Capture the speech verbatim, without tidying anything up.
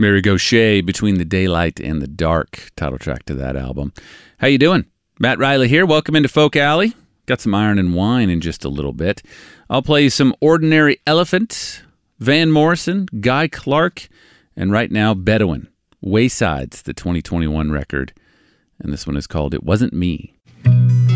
Mary Gauthier, Between the Daylight and the Dark, title track to that album. How you doing? Matt Riley here. Welcome into Folk Alley. Got some Iron and Wine in just a little bit. I'll play you some Ordinary Elephant, Van Morrison, Guy Clark, and right now Bedouin. Wayside's the twenty twenty-one record, and this one is called It Wasn't Me.